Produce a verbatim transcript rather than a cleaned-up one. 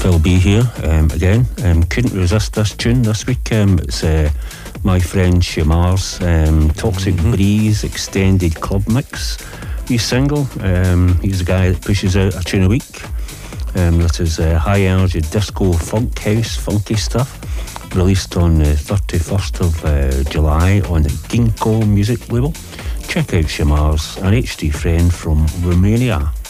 Phil B here um, again. Um, couldn't resist this tune this week. Um, it's uh, my friend Shamar's um, Toxic mm-hmm. Breeze Extended Club Mix. Wee single. Um, he's the guy that pushes out a tune a week. Um, that is uh, high energy disco funk house funky stuff. Released on the thirty-first of uh, July on the Ginkgo music label. Check out Shamar's, an H D friend from Romania.